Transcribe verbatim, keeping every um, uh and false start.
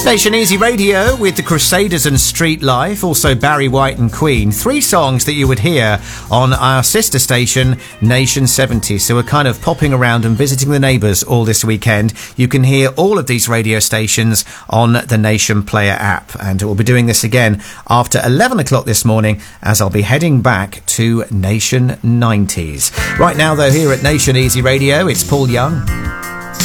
Nation Easy Radio with the Crusaders and Street Life, also Barry White and Queen. Three songs that you would hear on our sister station, Nation seventy. So we're kind of popping around and visiting the neighbours all this weekend. You can hear all of these radio stations on the Nation Player app. And we'll be doing this again after eleven o'clock this morning as I'll be heading back to Nation nineties. Right now, though, here at Nation Easy Radio, it's Paul Young.